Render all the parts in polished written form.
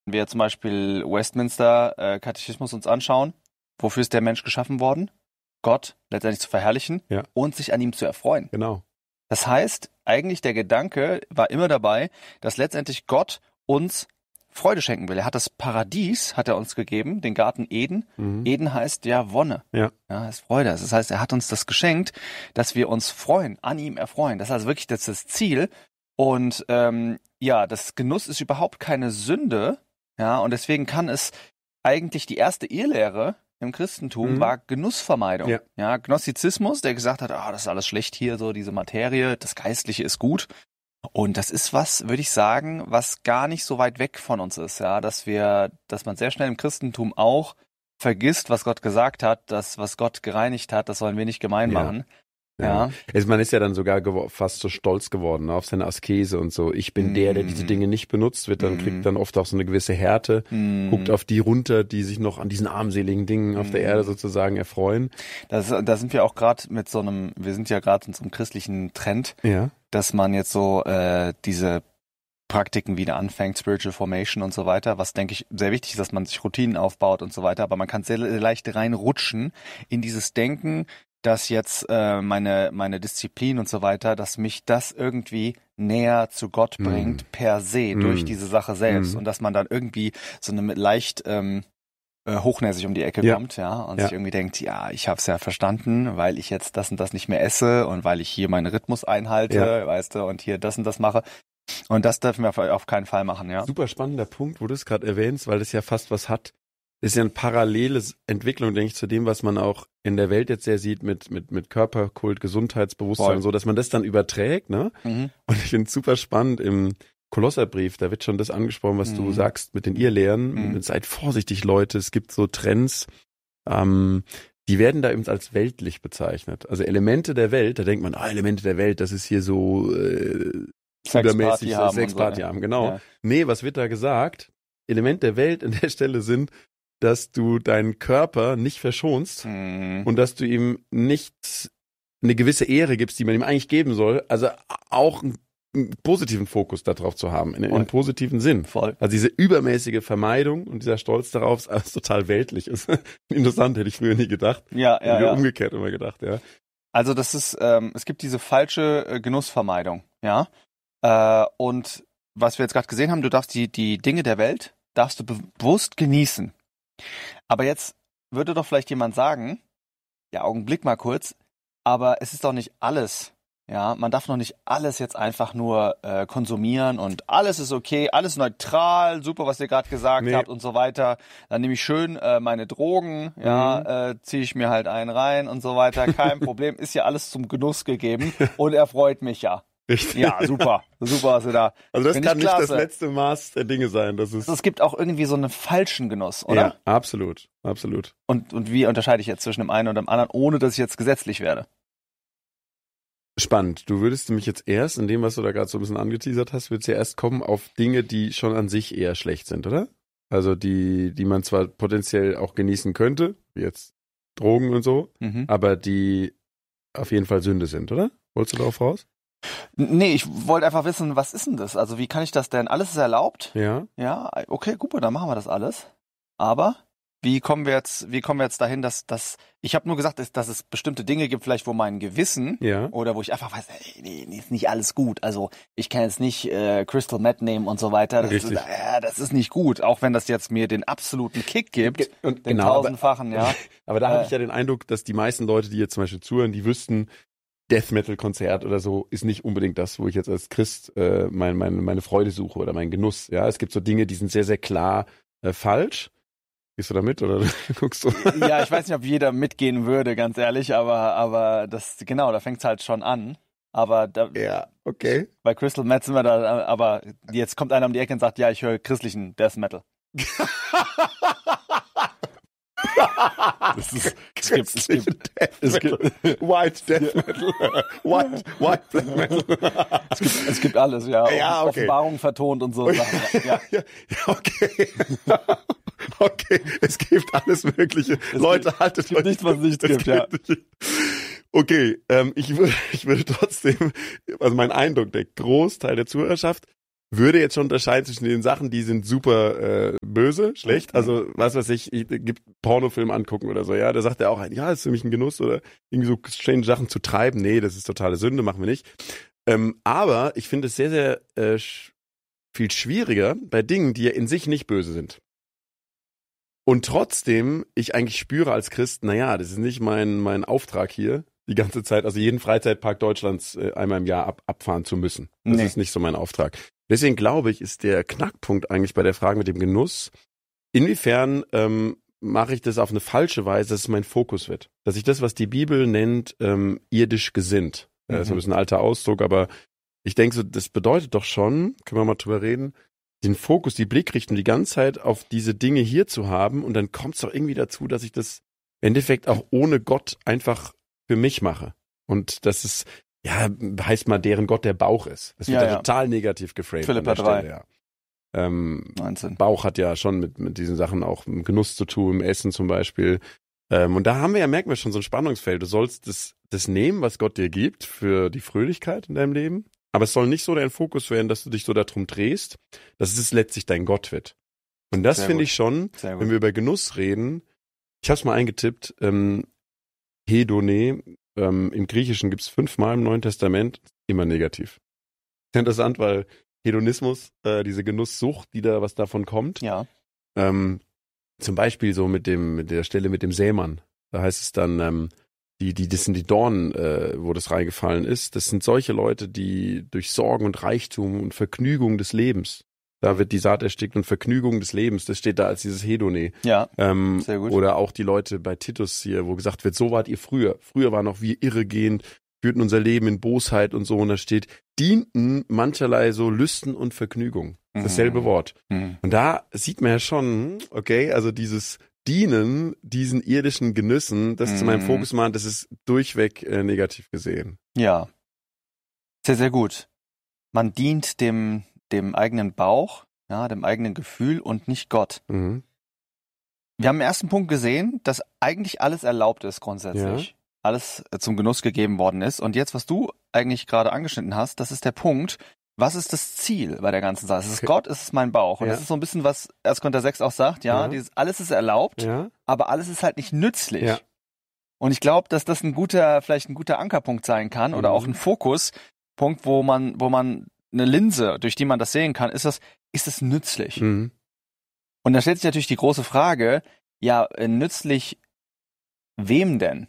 Wenn wir zum Beispiel Westminster Katechismus uns anschauen, wofür ist der Mensch geschaffen worden? Gott letztendlich zu verherrlichen und sich an ihm zu erfreuen. Genau. Das heißt, eigentlich der Gedanke war immer dabei, dass letztendlich Gott uns Freude schenken will. Er hat das Paradies, hat er uns gegeben, den Garten Eden. Eden heißt ja Wonne. Ja, heißt Freude. Das heißt, er hat uns das geschenkt, dass wir uns freuen, an ihm erfreuen. Das ist also wirklich das Ziel. Und das Genuss ist überhaupt keine Sünde. Ja, und deswegen kann es eigentlich die erste Irrlehre im Christentum war Genussvermeidung. Ja, Gnostizismus, der gesagt hat, das ist alles schlecht hier, so diese Materie, das Geistliche ist gut. Und das ist was, würde ich sagen, was gar nicht so weit weg von uns ist, ja, dass man sehr schnell im Christentum auch vergisst, was Gott gesagt hat, das, was Gott gereinigt hat, das sollen wir nicht gemein machen. Ja. Man ist ja dann sogar fast so stolz geworden, ne, auf seine Askese und so. Ich bin der diese Dinge nicht benutzt, kriegt dann oft auch so eine gewisse Härte, guckt auf die runter, die sich noch an diesen armseligen Dingen auf der Erde sozusagen erfreuen. Da sind wir auch gerade wir sind ja gerade in so einem christlichen Trend, dass man jetzt so diese Praktiken wieder anfängt, Spiritual Formation und so weiter, was, denke ich, sehr wichtig ist, dass man sich Routinen aufbaut und so weiter, aber man kann sehr leicht reinrutschen in dieses Denken, dass jetzt meine Disziplin und so weiter, dass mich das irgendwie näher zu Gott bringt, per se, durch diese Sache selbst. Und dass man dann irgendwie so eine leicht hochnäsig um die Ecke kommt, und sich irgendwie denkt, ich hab's ja verstanden, weil ich jetzt das und das nicht mehr esse und weil ich hier meinen Rhythmus einhalte, weißt du, und hier das und das mache. Und das dürfen wir auf keinen Fall machen, ja. Super spannender Punkt, wo du es gerade erwähnst, weil das ja fast was hat. Das ist ja eine parallele Entwicklung, denke ich, zu dem, was man auch in der Welt jetzt sehr sieht mit Körperkult, Gesundheitsbewusstsein und so, dass man das dann überträgt, ne? Und ich finde es super spannend im Kolosserbrief, da wird schon das angesprochen, was du sagst mit den Irrlehren. Seid vorsichtig, Leute, es gibt so Trends, die werden da eben als weltlich bezeichnet. Also Elemente der Welt, da denkt man, Elemente der Welt, das ist hier so Sexparty haben, genau. Ja. Nee, was wird da gesagt? Element der Welt an der Stelle sind, dass du deinen Körper nicht verschonst und dass du ihm nicht eine gewisse Ehre gibst, die man ihm eigentlich geben soll. Also auch einen positiven Fokus darauf zu haben, in einem positiven Sinn. Voll. Also diese übermäßige Vermeidung und dieser Stolz darauf ist alles total weltlich. Ist interessant, hätte ich früher nie gedacht. Ja. Umgekehrt immer gedacht, ja. Also das ist, es gibt diese falsche Genussvermeidung, ja. Und was wir jetzt gerade gesehen haben, du darfst die Dinge der Welt, darfst du bewusst genießen. Aber jetzt würde doch vielleicht jemand sagen, Augenblick mal kurz, aber es ist doch nicht alles, ja, man darf noch nicht alles jetzt einfach nur konsumieren und alles ist okay, alles neutral, super, was ihr gerade gesagt habt und so weiter. Dann nehme ich schön meine Drogen, ziehe ich mir halt einen rein und so weiter, kein Problem, ist ja alles zum Genuss gegeben und erfreut mich ja. Richtig. Ja, super, was ihr da. Also das kann nicht das letzte Maß der Dinge sein. Es gibt auch irgendwie so einen falschen Genuss, oder? Ja, absolut. Und wie unterscheide ich jetzt zwischen dem einen und dem anderen, ohne dass ich jetzt gesetzlich werde? Spannend. Du würdest nämlich jetzt erst, in dem, was du da gerade so ein bisschen angeteasert hast, würdest du ja erst kommen auf Dinge, die schon an sich eher schlecht sind, oder? Also die man zwar potenziell auch genießen könnte, wie jetzt Drogen und so, aber die auf jeden Fall Sünde sind, oder? Wolltest du darauf raus? Nee, ich wollte einfach wissen, was ist denn das? Also wie kann ich das denn? Alles ist erlaubt? Ja. Ja, okay, gut, dann machen wir das alles. Aber wie kommen wir jetzt dahin, dass ich habe nur gesagt, dass es bestimmte Dinge gibt, vielleicht wo mein Gewissen oder wo ich einfach weiß, nee, ist nicht alles gut. Also ich kann jetzt nicht Crystal Meth nehmen und so weiter. Das ist nicht gut, auch wenn das jetzt mir den absoluten Kick gibt, und den tausendfachen, Aber da habe ich ja den Eindruck, dass die meisten Leute, die jetzt zum Beispiel zuhören, die wüssten, Death Metal Konzert oder so ist nicht unbedingt das, wo ich jetzt als Christ meine Freude suche oder meinen Genuss. Ja, es gibt so Dinge, die sind sehr, sehr klar falsch. Gehst du da mit oder guckst du? Ja, ich weiß nicht, ob jeder mitgehen würde, ganz ehrlich, aber da fängt's halt schon an. Aber okay. Bei Crystal Meth sind wir da, aber jetzt kommt einer um die Ecke und sagt, ja, ich höre christlichen Death Metal. Es gibt White Death Metal, White Black Metal. Es gibt alles, ja. Ja, okay. Offenbarung vertont und so Sachen. Ja, okay. Okay, es gibt alles Mögliche. Leute, haltet euch nicht, was es nicht gibt, ja. Okay, ich würde trotzdem, also mein Eindruck, der Großteil der Zuhörerschaft würde jetzt schon unterscheiden zwischen den Sachen, die sind super böse, schlecht. Also was weiß ich gibt Pornofilm angucken oder so. Ja, da sagt er auch, ja, ist für mich ein Genuss oder irgendwie so strange Sachen zu treiben. Nee, das ist totale Sünde, machen wir nicht. Aber ich finde es sehr, sehr viel schwieriger bei Dingen, die ja in sich nicht böse sind. Und trotzdem, ich eigentlich spüre als Christ, naja, das ist nicht mein Auftrag hier, die ganze Zeit, also jeden Freizeitpark Deutschlands einmal im Jahr abfahren zu müssen. Das ist nicht so mein Auftrag. Deswegen glaube ich, ist der Knackpunkt eigentlich bei der Frage mit dem Genuss, inwiefern mache ich das auf eine falsche Weise, dass es mein Fokus wird. Dass ich das, was die Bibel nennt, irdisch gesinnt. Das ist ein bisschen ein alter Ausdruck, aber ich denke so, das bedeutet doch schon, können wir mal drüber reden, den Fokus, die Blickrichtung die ganze Zeit auf diese Dinge hier zu haben und dann kommt es doch irgendwie dazu, dass ich das im Endeffekt auch ohne Gott einfach für mich mache. Und das ist, ja, heißt mal, deren Gott der Bauch ist. Das wird ja total negativ geframed. Philipper 3. Ja. 19. Bauch hat ja schon mit diesen Sachen auch mit Genuss zu tun, im Essen zum Beispiel. Und da merken wir schon so ein Spannungsfeld. Du sollst das nehmen, was Gott dir gibt, für die Fröhlichkeit in deinem Leben. Aber es soll nicht so dein Fokus werden, dass du dich so darum drehst, dass es letztlich dein Gott wird. Und das finde ich schon, wenn wir über Genuss reden, ich habe es mal eingetippt, Hedone, im Griechischen gibt es 5-mal im Neuen Testament, immer negativ. Interessant, weil Hedonismus, diese Genusssucht, die da was davon kommt, zum Beispiel so mit der Stelle mit dem Sämann, da heißt es dann, das sind die Dornen, wo das reingefallen ist. Das sind solche Leute, die durch Sorgen und Reichtum und Vergnügung des Lebens, da wird die Saat erstickt und Vergnügung des Lebens, das steht da als dieses Hedone. Ja, sehr gut. Oder auch die Leute bei Titus hier, wo gesagt wird, so wart ihr früher. Früher waren auch wir irregehend, führten unser Leben in Bosheit und so. Und da steht, dienten mancherlei so Lüsten und Vergnügung. Dasselbe Wort. Und da sieht man ja schon, okay, also dieses Dienen diesen irdischen Genüssen, das zu meinem Fokus machen, das ist durchweg negativ gesehen. Ja, sehr, sehr gut. Man dient dem eigenen Bauch, ja, dem eigenen Gefühl und nicht Gott. Wir haben im ersten Punkt gesehen, dass eigentlich alles erlaubt ist grundsätzlich. Ja. Alles zum Genuss gegeben worden ist. Und jetzt, was du eigentlich gerade angeschnitten hast, das ist der Punkt, was ist das Ziel bei der ganzen Sache? Es ist Gott, es ist mein Bauch. Und das ist so ein bisschen, was 1. Korinther 6 auch sagt, dieses alles ist erlaubt, aber alles ist halt nicht nützlich. Ja. Und ich glaube, dass das vielleicht ein guter Ankerpunkt sein kann oder auch ein Fokuspunkt, wo man eine Linse, durch die man das sehen kann, ist es nützlich? Und da stellt sich natürlich die große Frage, nützlich wem denn?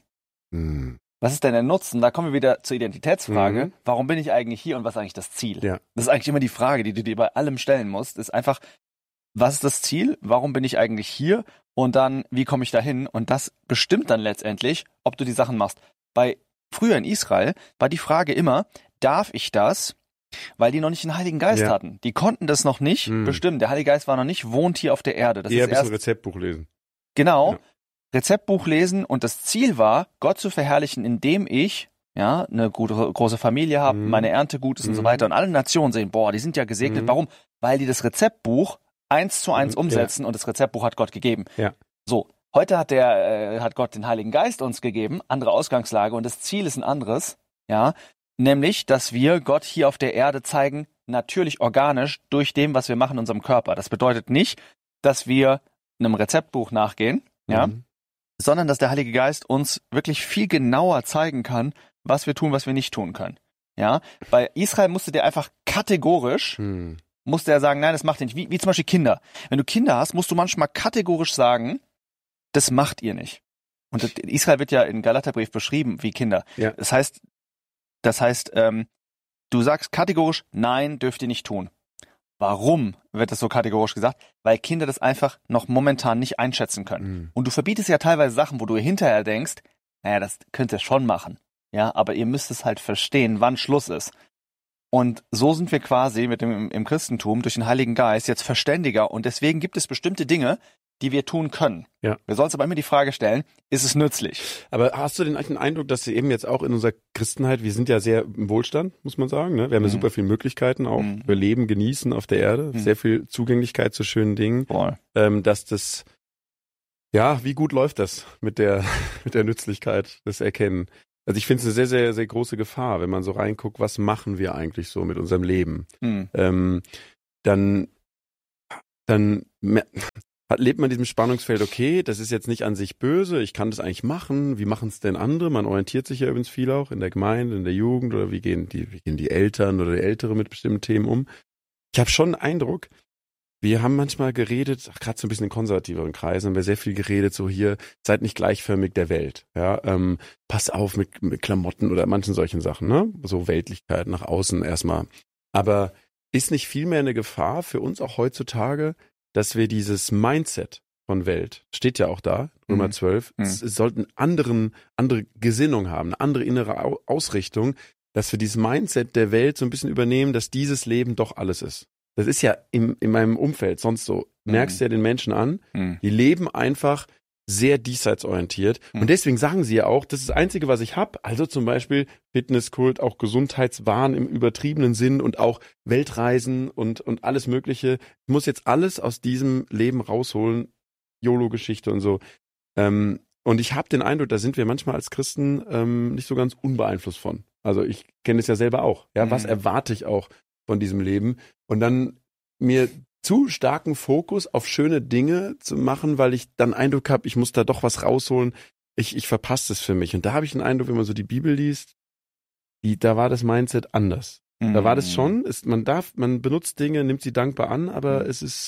Was ist denn der Nutzen? Da kommen wir wieder zur Identitätsfrage. Warum bin ich eigentlich hier und was ist eigentlich das Ziel? Ja. Das ist eigentlich immer die Frage, die du dir bei allem stellen musst, ist einfach, was ist das Ziel? Warum bin ich eigentlich hier? Und dann, wie komme ich dahin? Und das bestimmt dann letztendlich, ob du die Sachen machst. Früher in Israel war die Frage immer, darf ich das? Weil die noch nicht den Heiligen Geist hatten. Die konnten das noch nicht bestimmen. Der Heilige Geist war noch nicht, wohnt hier auf der Erde. Das ist erst ein Rezeptbuch lesen. Genau. Ja. Rezeptbuch lesen und das Ziel war, Gott zu verherrlichen, indem ich eine große Familie habe, meine Ernte gut ist und so weiter und alle Nationen sehen, die sind ja gesegnet. Warum? Weil die das Rezeptbuch 1:1 umsetzen und das Rezeptbuch hat Gott gegeben. Ja. So, heute hat Gott den Heiligen Geist uns gegeben, andere Ausgangslage und das Ziel ist ein anderes, nämlich, dass wir Gott hier auf der Erde zeigen, natürlich organisch durch dem, was wir machen in unserem Körper. Das bedeutet nicht, dass wir einem Rezeptbuch nachgehen, sondern dass der Heilige Geist uns wirklich viel genauer zeigen kann, was wir tun, was wir nicht tun können. Ja, bei Israel musste der einfach kategorisch, musste er sagen, nein, das macht ihr nicht. Wie zum Beispiel Kinder. Wenn du Kinder hast, musst du manchmal kategorisch sagen, das macht ihr nicht. Und Israel wird ja im Galaterbrief beschrieben wie Kinder. Ja. Das heißt, du sagst kategorisch, nein, dürft ihr nicht tun. Warum wird das so kategorisch gesagt? Weil Kinder das einfach noch momentan nicht einschätzen können. Und du verbietest ja teilweise Sachen, wo du hinterher denkst, das könnt ihr schon machen. Ja, aber ihr müsst es halt verstehen, wann Schluss ist. Und so sind wir quasi im Christentum durch den Heiligen Geist jetzt verständiger. Und deswegen gibt es bestimmte Dinge, die wir tun können. Ja. Wir sollen uns aber immer die Frage stellen, ist es nützlich? Aber hast du den Eindruck, dass wir eben jetzt auch in unserer Christenheit, wir sind ja sehr im Wohlstand, muss man sagen, ne? Wir haben ja super viele Möglichkeiten auch, wir leben, genießen auf der Erde, sehr viel Zugänglichkeit zu schönen Dingen, dass das, wie gut läuft das mit der Nützlichkeit, das Erkennen? Also ich finde es eine sehr, sehr, sehr große Gefahr, wenn man so reinguckt, was machen wir eigentlich so mit unserem Leben? Dann lebt man in diesem Spannungsfeld, okay, das ist jetzt nicht an sich böse, ich kann das eigentlich machen, wie machen es denn andere? Man orientiert sich ja übrigens viel auch in der Gemeinde, in der Jugend oder wie gehen die Eltern oder die Ältere mit bestimmten Themen um? Ich habe schon einen Eindruck, wir haben manchmal geredet, gerade so ein bisschen in konservativeren Kreisen, haben wir sehr viel geredet, so hier, seid nicht gleichförmig der Welt, ja, passt auf mit Klamotten oder manchen solchen Sachen, ne, so Weltlichkeit nach außen erstmal. Aber ist nicht vielmehr eine Gefahr für uns auch heutzutage, dass wir dieses Mindset von Welt, steht ja auch da, Römer 12, es sollten andere Gesinnung haben, eine andere innere Ausrichtung, dass wir dieses Mindset der Welt so ein bisschen übernehmen, dass dieses Leben doch alles ist. Das ist ja in meinem Umfeld sonst so. Merkst du ja den Menschen an, die leben einfach sehr diesseitsorientiert. Und deswegen sagen sie ja auch, das ist das Einzige, was ich habe. Also zum Beispiel Fitnesskult, auch Gesundheitswahn im übertriebenen Sinn und auch Weltreisen und alles Mögliche. Ich muss jetzt alles aus diesem Leben rausholen. YOLO-Geschichte und so. Und ich habe den Eindruck, da sind wir manchmal als Christen nicht so ganz unbeeinflusst von. Also ich kenne es ja selber auch. Ja, was erwarte ich auch von diesem Leben? Und dann mir zu starken Fokus auf schöne Dinge zu machen, weil ich dann Eindruck habe, ich muss da doch was rausholen. Ich verpasse es für mich. Und da habe ich den Eindruck, wenn man so die Bibel liest, da war das Mindset anders. Da war das schon, man benutzt Dinge, nimmt sie dankbar an, aber es ist,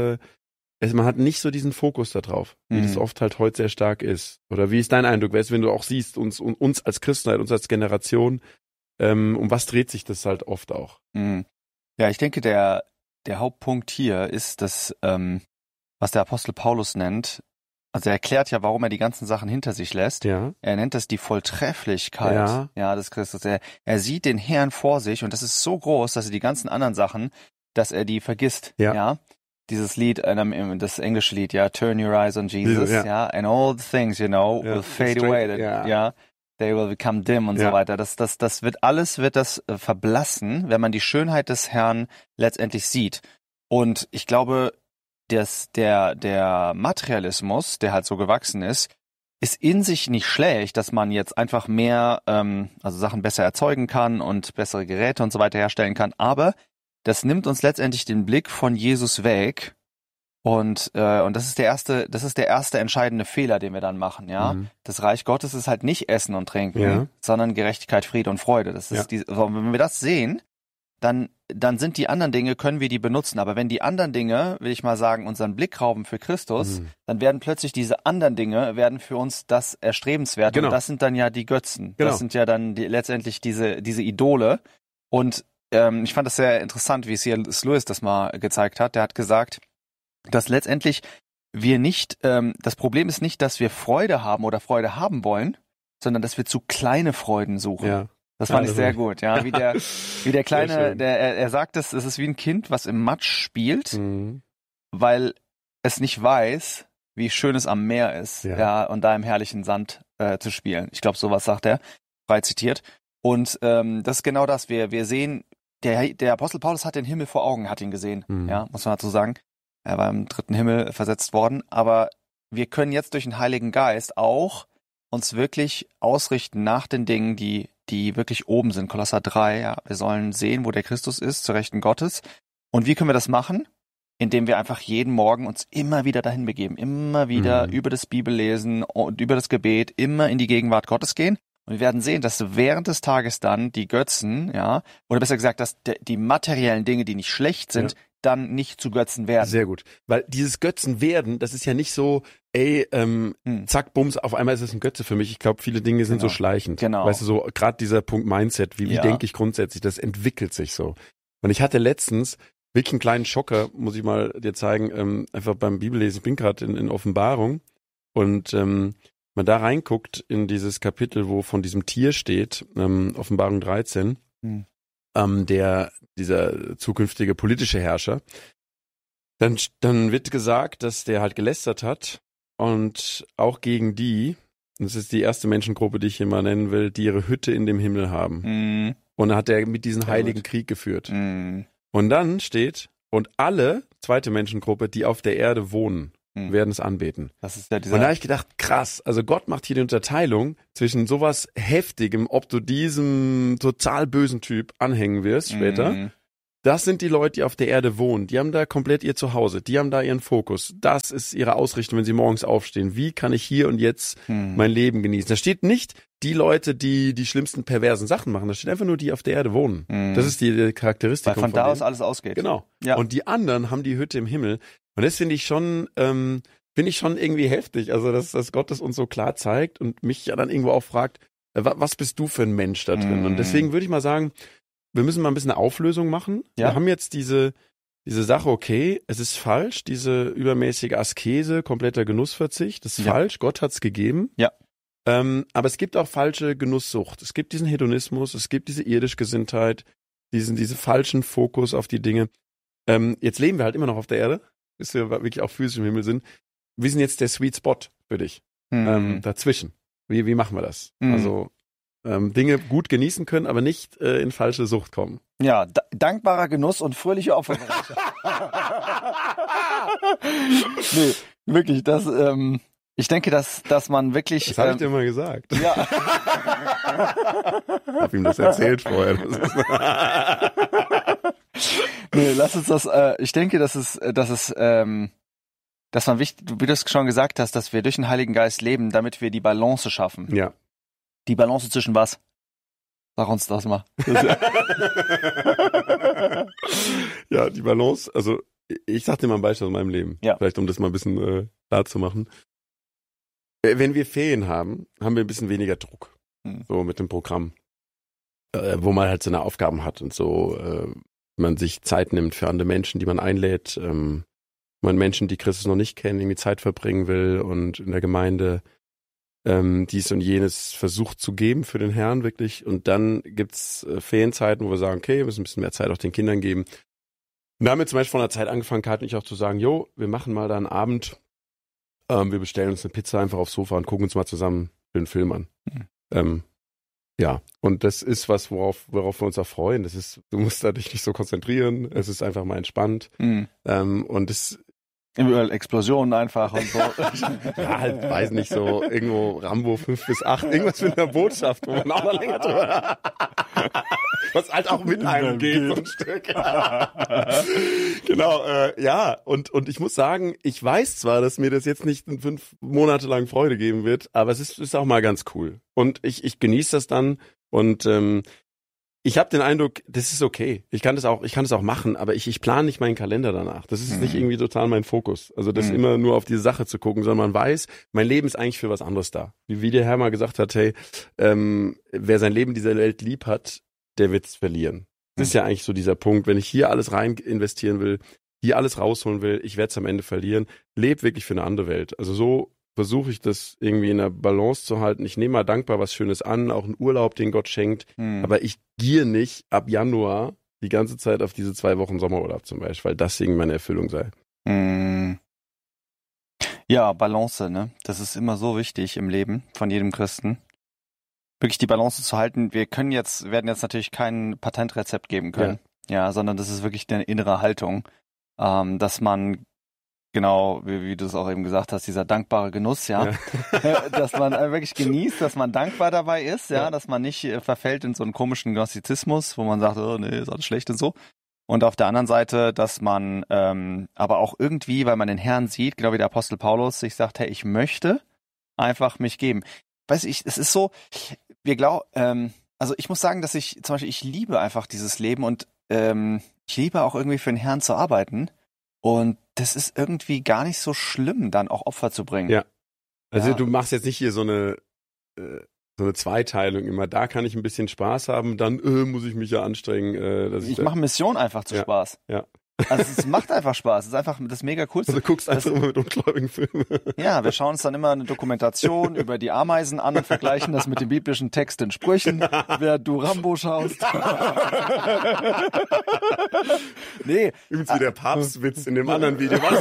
man hat nicht so diesen Fokus da drauf, wie das oft halt heute sehr stark ist. Oder wie ist dein Eindruck, wenn du auch siehst, uns als Christenheit, uns als Generation, um was dreht sich das halt oft auch? Ja, ich denke, der Hauptpunkt hier ist, dass, was der Apostel Paulus nennt, also er erklärt ja, warum er die ganzen Sachen hinter sich lässt. Ja. Er nennt das die Volltrefflichkeit des Christus. Er sieht den Herrn vor sich und das ist so groß, dass er die ganzen anderen Sachen, dass er die vergisst. Ja. Dieses Lied, das englische Lied, Turn Your Eyes on Jesus, and all the things, will fade away. They will become dim und so weiter. Das wird verblassen, wenn man die Schönheit des Herrn letztendlich sieht. Und ich glaube, dass der Materialismus, der halt so gewachsen ist in sich nicht schlecht, dass man jetzt einfach mehr, also Sachen besser erzeugen kann und bessere Geräte und so weiter herstellen kann. Aber das nimmt uns letztendlich den Blick von Jesus weg. Und das ist der erste entscheidende Fehler, den wir dann machen, Das Reich Gottes ist halt nicht Essen und Trinken, sondern Gerechtigkeit, Friede und Freude. Das ist wenn wir das sehen, dann sind die anderen Dinge, können wir die benutzen. Aber wenn die anderen Dinge, will ich mal sagen, unseren Blick rauben für Christus, dann werden plötzlich diese anderen Dinge, werden für uns das Erstrebenswert. Genau. Und das sind dann ja die Götzen. Genau. Das sind ja dann letztendlich diese Idole. Und ich fand das sehr interessant, wie C.S. Lewis das mal gezeigt hat. Der hat gesagt, dass letztendlich wir nicht, das Problem ist nicht, dass wir Freude haben oder Freude haben wollen, sondern dass wir zu kleine Freuden suchen. Ja. Das fand ich sehr gut, wie der Kleine, er sagt es ist wie ein Kind, was im Matsch spielt, weil es nicht weiß, wie schön es am Meer ist, und da im herrlichen Sand zu spielen. Ich glaube, sowas sagt er, frei zitiert. Und das ist genau das, wir sehen, der Apostel Paulus hat den Himmel vor Augen, hat ihn gesehen, muss man dazu sagen. Er war im 3. Himmel versetzt worden, aber wir können jetzt durch den Heiligen Geist auch uns wirklich ausrichten nach den Dingen, die wirklich oben sind. Kolosser 3, wir sollen sehen, wo der Christus ist, zur Rechten Gottes. Und wie können wir das machen? Indem wir einfach jeden Morgen uns immer wieder dahin begeben, immer wieder über das Bibellesen und über das Gebet, immer in die Gegenwart Gottes gehen. Und wir werden sehen, dass während des Tages dann die Götzen, oder besser gesagt, dass die materiellen Dinge, die nicht schlecht sind, dann nicht zu Götzen werden. Sehr gut. Weil dieses Götzen werden, das ist ja nicht so, zack, bums, auf einmal ist es ein Götze für mich. Ich glaube, viele Dinge sind so schleichend. Genau. Weißt du, so gerade dieser Punkt Mindset, wie denke ich grundsätzlich, das entwickelt sich so. Und ich hatte letztens wirklich einen kleinen Schocker, muss ich mal dir zeigen, einfach beim Bibellesen. Ich bin gerade in Offenbarung und man da reinguckt in dieses Kapitel, wo von diesem Tier steht, Offenbarung 13, dieser zukünftige politische Herrscher, dann wird gesagt, dass der halt gelästert hat und auch gegen das ist die erste Menschengruppe, die ich hier mal nennen will, die ihre Hütte in dem Himmel haben. Und dann hat er mit diesen heiligen Krieg geführt. Und dann steht, und alle, zweite Menschengruppe, die auf der Erde wohnen. werden es anbeten. Das ist ja Und da habe ich gedacht, krass, also Gott macht hier die Unterteilung zwischen sowas Heftigem, ob du diesem total bösen Typ anhängen wirst später. Das sind die Leute, die auf der Erde wohnen. Die haben da komplett ihr Zuhause. Die haben da ihren Fokus. Das ist ihre Ausrichtung, wenn sie morgens aufstehen. Wie kann ich hier und jetzt mein Leben genießen? Da steht nicht die Leute, die die schlimmsten perversen Sachen machen. Da steht einfach nur die auf der Erde wohnen. Das ist die Charakteristik. Weil von da aus alles ausgeht. Genau. Ja. Und die anderen haben die Hütte im Himmel. Und das finde ich schon irgendwie heftig. Also, dass Gott das uns so klar zeigt und mich ja dann irgendwo auch fragt, was bist du für ein Mensch da drin? Und deswegen würde ich mal sagen, wir müssen mal ein bisschen eine Auflösung machen. Ja. Wir haben jetzt diese Sache, okay, es ist falsch, diese übermäßige Askese, kompletter Genussverzicht, das ist falsch, Gott hat's gegeben. Ja. Aber es gibt auch falsche Genusssucht. Es gibt diesen Hedonismus, es gibt diese Irdischgesinntheit, diesen falschen Fokus auf die Dinge. Jetzt leben wir halt immer noch auf der Erde, bis wir wirklich auch physisch im Himmel sind. Wie ist denn jetzt der Sweet Spot für dich dazwischen? Wie machen wir das? Also Dinge gut genießen können, aber nicht in falsche Sucht kommen. Ja, dankbarer Genuss und fröhliche Opferbereitschaft. Nee, wirklich, ich denke, dass man wirklich... Das habe ich dir mal gesagt. Ja. Hab ihm das erzählt vorher. Nee, lass uns das, ich denke, dass man wichtig, wie du es schon gesagt hast, dass wir durch den Heiligen Geist leben, damit wir die Balance schaffen. Ja. Die Balance zwischen was? Sag uns das mal. Ja, die Balance, also ich sag dir mal ein Beispiel aus meinem Leben. Ja. Vielleicht, um das mal ein bisschen klar zu machen. Wenn wir Ferien haben wir ein bisschen weniger Druck. So mit dem Programm. Wo man halt seine Aufgaben hat und so. Man sich Zeit nimmt für andere Menschen, die man einlädt. Man Menschen, die Christus noch nicht kennen, irgendwie Zeit verbringen will und in der Gemeinde dies und jenes versucht zu geben für den Herrn wirklich. Und dann gibt's Ferienzeiten, wo wir sagen, okay, wir müssen ein bisschen mehr Zeit auch den Kindern geben. Und da haben wir zum Beispiel von der Zeit angefangen, Kat und ich auch zu sagen, wir machen mal da einen Abend, wir bestellen uns eine Pizza einfach aufs Sofa und gucken uns mal zusammen den Film an. Ja, und das ist was, worauf wir uns auch freuen. Du musst dich nicht so konzentrieren, es ist einfach mal entspannt. Und es Überall Explosionen einfach und so. Ja, halt, weiß nicht, so irgendwo Rambo 5 bis 8, irgendwas mit einer Botschaft, wo man auch noch länger drüber was halt auch mit einem geht, so ein Stück. Genau, ja, und ich muss sagen, ich weiß zwar, dass mir das jetzt nicht 5 Monate lang Freude geben wird, aber es ist auch mal ganz cool. Und ich genieße das dann und ich habe den Eindruck, das ist okay. Ich kann das auch machen, aber ich plane nicht meinen Kalender danach. Das ist nicht irgendwie total mein Fokus. Also das immer nur auf diese Sache zu gucken, sondern man weiß, mein Leben ist eigentlich für was anderes da. Wie der Herr mal gesagt hat, hey, wer sein Leben dieser Welt lieb hat, der wird's verlieren. Das ist ja eigentlich so dieser Punkt, wenn ich hier alles rein investieren will, hier alles rausholen will, ich werde es am Ende verlieren. Leb wirklich für eine andere Welt. Also so versuche ich das irgendwie in der Balance zu halten. Ich nehme mal dankbar was Schönes an, auch einen Urlaub, den Gott schenkt. Aber ich gier nicht ab Januar die ganze Zeit auf diese 2 Wochen Sommerurlaub zum Beispiel, weil das irgendwie meine Erfüllung sei. Ja, Balance, ne? Das ist immer so wichtig im Leben von jedem Christen. Wirklich die Balance zu halten. Wir werden jetzt natürlich kein Patentrezept geben können. Ja, sondern das ist wirklich eine innere Haltung, dass man genau, wie du es auch eben gesagt hast, dieser dankbare Genuss, ja. Dass man wirklich genießt, dass man dankbar dabei ist, ja, dass man nicht verfällt in so einen komischen Gnostizismus, wo man sagt, oh nee, ist alles schlecht und so. Und auf der anderen Seite, dass man aber auch irgendwie, weil man den Herrn sieht, genau wie der Apostel Paulus, sich sagt, hey, ich möchte einfach mich geben. Weiß ich, es ist so, also ich muss sagen, dass ich liebe einfach dieses Leben und ich liebe auch irgendwie für den Herrn zu arbeiten. Und das ist irgendwie gar nicht so schlimm, dann auch Opfer zu bringen. Ja. Also du machst jetzt nicht hier so eine Zweiteilung immer. Da kann ich ein bisschen Spaß haben, dann muss ich mich ja anstrengen. Ich mache Mission einfach zu Spaß. Ja. Also es macht einfach Spaß. Es ist einfach das mega coolste. Also du guckst einfach immer mit ungläubigen Filmen. Ja, wir schauen uns dann immer eine Dokumentation über die Ameisen an und vergleichen das mit dem biblischen Text in Sprüchen, während du Rambo schaust. Nee. Übrigens wie der Papstwitz in dem anderen Video. War das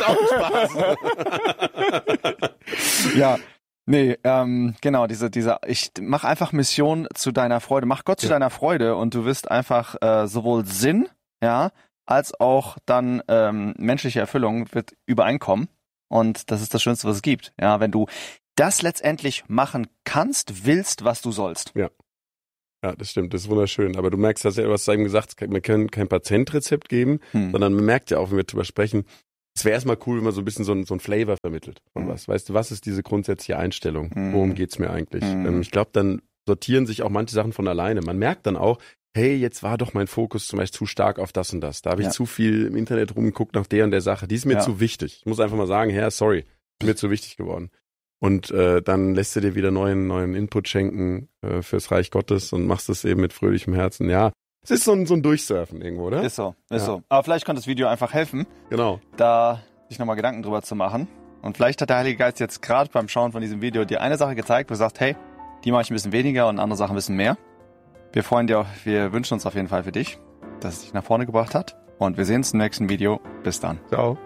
auch Spaß? Ja. Nee, genau, ich mach einfach Mission zu deiner Freude. Mach Gott zu deiner Freude und du wirst einfach sowohl Sinn, ja, als auch dann menschliche Erfüllung wird übereinkommen. Und das ist das Schönste, was es gibt. Ja, wenn du das letztendlich machen kannst, willst, was du sollst. Ja. Ja, das stimmt, das ist wunderschön. Aber du merkst, du hast eben gesagt, wir können kein Patentrezept geben, sondern man merkt ja auch, wenn wir drüber sprechen, es wäre erstmal cool, wenn man so ein bisschen so ein Flavor vermittelt von was. Weißt du, was ist diese grundsätzliche Einstellung? Worum geht's mir eigentlich? Ich glaube, dann sortieren sich auch manche Sachen von alleine. Man merkt dann auch, hey, jetzt war doch mein Fokus zum Beispiel zu stark auf das und das. Da habe ich zu viel im Internet rumgeguckt nach der und der Sache. Die ist mir zu wichtig. Ich muss einfach mal sagen, Herr, sorry, ist mir zu wichtig geworden. Und dann lässt du dir wieder neuen Input schenken fürs Reich Gottes und machst es eben mit fröhlichem Herzen. Ja, es ist so ein Durchsurfen irgendwo, oder? Ist so. Aber vielleicht kann das Video einfach helfen, da sich nochmal Gedanken drüber zu machen. Und vielleicht hat der Heilige Geist jetzt gerade beim Schauen von diesem Video dir eine Sache gezeigt, wo du sagst, hey, die mache ich ein bisschen weniger und andere Sachen ein bisschen mehr. Wir wünschen uns auf jeden Fall für dich, dass es dich nach vorne gebracht hat. Und wir sehen uns im nächsten Video. Bis dann. Ciao.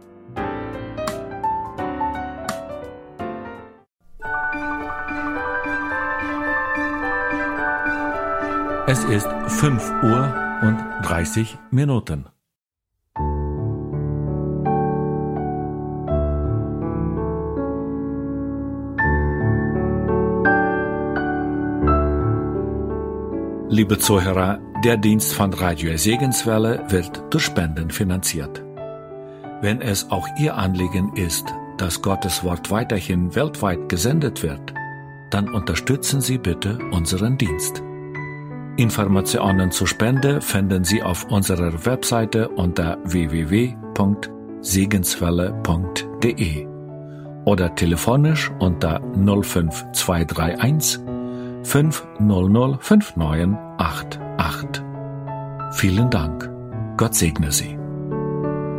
Es ist 5:30 Uhr. Liebe Zuhörer, der Dienst von Radio Segenswelle wird durch Spenden finanziert. Wenn es auch Ihr Anliegen ist, dass Gottes Wort weiterhin weltweit gesendet wird, dann unterstützen Sie bitte unseren Dienst. Informationen zur Spende finden Sie auf unserer Webseite unter www.segenswelle.de oder telefonisch unter 05231 500 5988. Vielen Dank. Gott segne Sie.